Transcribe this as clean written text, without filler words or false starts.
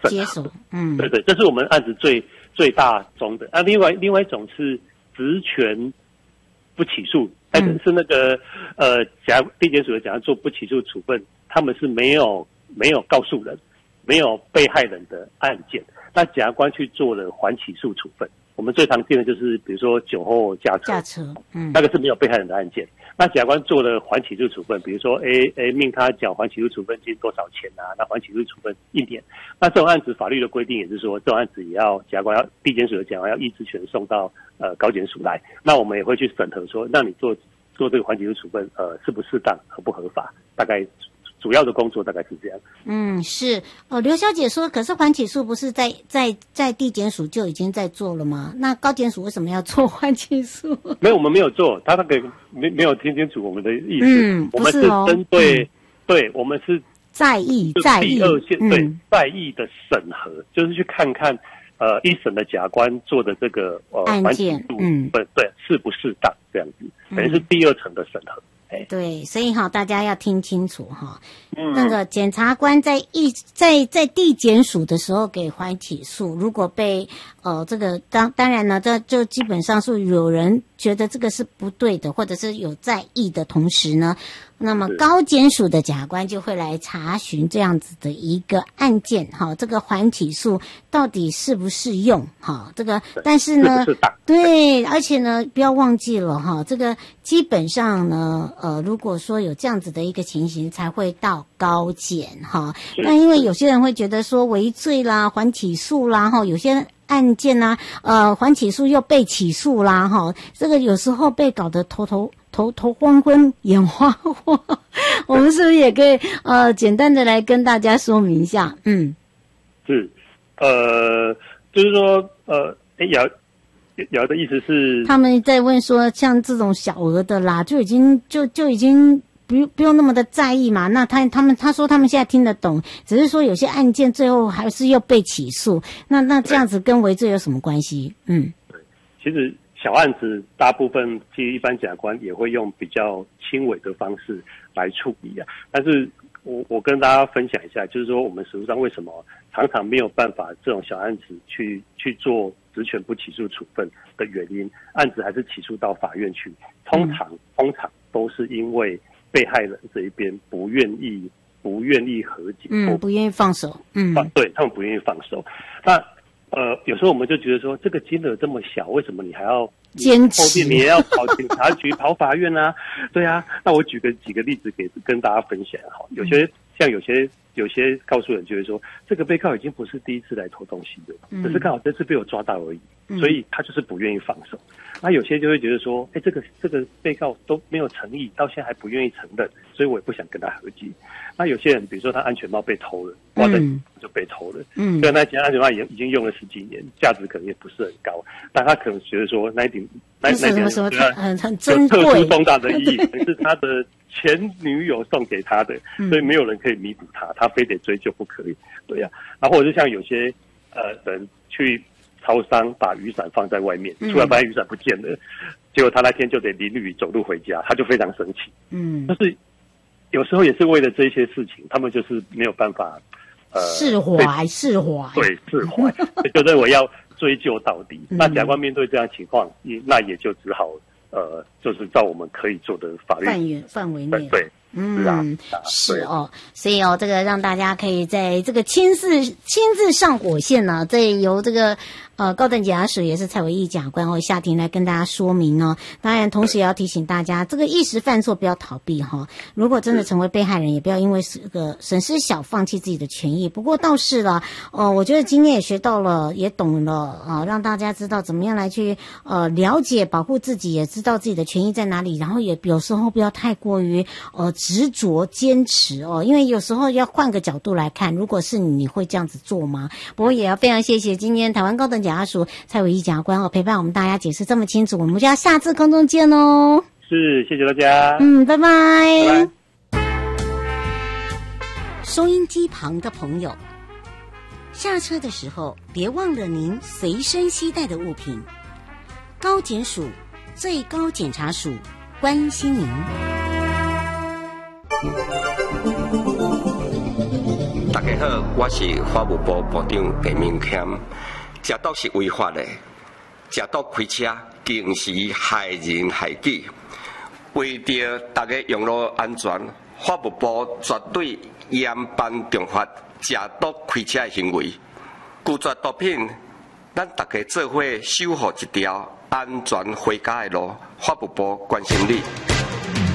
接手， 对对，这是我们案子最大宗的。另外一种是职权不起诉，是那个地检署的检察做不起诉处分，他们是没有告诉人、没有被害人的案件，那检察官去做了缓起诉处分。我们最常见的就是比如说酒后驾车，那个是没有被害人的案件。那检察官做了缓起诉处分，比如说 A 命他缴缓起诉处分金多少钱啊？那缓起诉处分1年。那这种案子法律的规定也是说，这种案子也要检察官地检署的检察官要依职权送到高检署来。那我们也会去审核说，让你做这个缓起诉处分适不适当、合不合法，大概。主要的工作大概是这样。 是刘小姐说，可是缓起诉不是在地检署就已经在做了吗？那高检署为什么要做缓起诉？ 没有，我们没有做，他那个没有听清楚我们的意思。我们是针对，对，我们是在意第二线，对，在意的审核，就是去看看一审的检察官做的这个缓起诉，对，适不适当这样子，等于是第二层的审核。 对，所以大家要听清楚那个检察官在地检署的时候给缓起诉，如果被这个当然呢，这就基本上是有人觉得这个是不对的，或者是有在意的同时呢，那么高检署的检察官就会来查询这样子的一个案件这个缓起诉到底适不适用这个，但是呢，对，而且呢，不要忘记了这个基本上呢，如果说有这样子的一个情形，才会到高检那因为有些人会觉得说违罪啦、缓起诉啦有些案件啊，缓起诉又被起诉啦这个有时候被搞得头昏昏眼花花，我们是不是也可以简单的来跟大家说明一下？ 是，就是说瑶的意思是他们在问说，像这种小额的啦，就已经不用那么的在意嘛。那他说他们现在听得懂，只是说有些案件最后还是又被起诉，那这样子跟违罪有什么关系？对， 其实小案子大部分其实一般检察官也会用比较轻微的方式来处理啊。但是我跟大家分享一下，就是说我们实务上为什么常常没有办法这种小案子去做职权不起诉处分的原因，案子还是起诉到法院去，通常都是因为被害人这一边不愿意和解， 不愿意放手， 对，他们不愿意放手。那有时候我们就觉得说，这个金额这么小，为什么你还要坚持？ 后面你也要跑警察局、跑法院啊？对啊，那我举几个例子跟大家分享哈。有些告诉人就会说，这个被告已经不是第一次来偷东西的，只是刚好这次被我抓到而已，所以他就是不愿意放手。那有些就会觉得说，这个被告都没有诚意，到现在还不愿意承认，所以我也不想跟他和解。那有些人，比如说他安全帽被偷了，挂在就被偷了，对，那其实安全帽已经用了10几年，价值可能也不是很高，但他可能觉得说那顶很珍贵、 特殊重大的意义，可能是他的前女友送给他的，所以没有人可以弥补他，他非得追究不可以，对呀。然后或者是像有些人去超商把雨伞放在外面，突然发现雨伞不见了，结果他那天就得淋雨走路回家，他就非常生气。但是有时候也是为了这些事情，他们就是没有办法释怀，对，释怀，就认为要追究到底。那检察官面对这样的情况，那也就只好就是照我们可以做的法律范围内， 对。 是哦，所以这个让大家可以在这个亲自上火线呢，再由这个高等检察署也是蔡惟义检察官下庭来跟大家说明哦。当然，同时也要提醒大家，这个一时犯错不要逃避如果真的成为被害人，也不要因为这个损失小放弃自己的权益。不过倒是了，我觉得今天也学到了，也懂了让大家知道怎么样来去了解保护自己，也知道自己的权益在哪里，然后也有时候不要太过于执着坚持因为有时候要换个角度来看，如果是你会这样子做吗？不过也要非常谢谢今天台湾高等检察署蔡惟义检察官陪伴我们大家解释这么清楚，我们就要下次空中见哦。 是，谢谢大家。 拜拜。收音机旁的朋友，下车的时候别忘了您随身携带的物品。高检署最高检察署关心您。 大大家好，我是法务部部长陈明谦。食毒是违法的，食毒开车更是害人害己。为着大家用路安全，法务部绝对严办重罚食毒开车的行为。拒绝毒品，咱大家做伙守护一条安全回家的路。法务部关心你。